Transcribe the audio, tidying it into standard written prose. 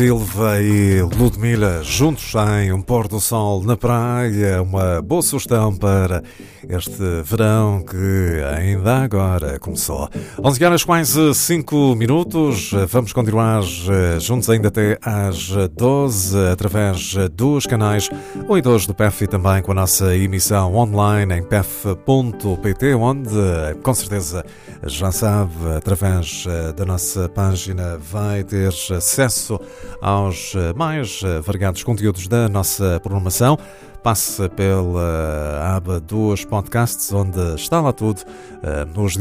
Silva e Ludmilla juntos em um pôr do sol na praia, uma boa sugestão para este verão que ainda agora começou. 11 horas quase 5 minutos, vamos continuar juntos ainda até às 12 através dos canais 1 e 2 do PEF e também com a nossa emissão online em pef.pt, onde com certeza já sabe, através da nossa página vai ter acesso aos mais variados conteúdos da nossa programação. Passe pela aba dos podcasts, onde está lá tudo nos